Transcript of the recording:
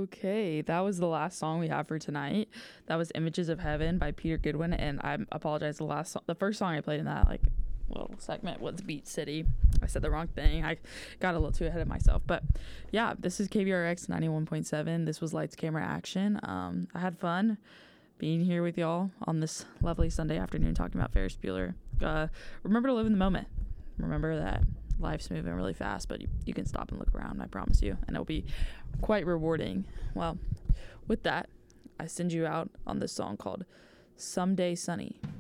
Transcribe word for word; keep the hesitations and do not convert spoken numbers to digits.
Okay, that was the last song we have for tonight. That was "Images of Heaven" by Peter Goodwin, and I apologize. The last, so- the first song I played in that like little segment was "Beat City." I said the wrong thing. I got a little too ahead of myself, but yeah, this is K V R X ninety-one point seven. This was Lights, Camera, Action. Um, I had fun being here with y'all on this lovely Sunday afternoon talking about Ferris Bueller. Uh, remember to live in the moment. Remember that life's moving really fast, but you, you can stop and look around, I promise you, and it'll be quite rewarding. Well, with that, I send you out on this song called Someday Sunny.